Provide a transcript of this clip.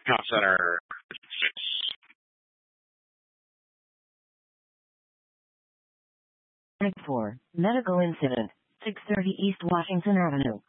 Town Center. 4. Medical incident. 630 East Washington Avenue.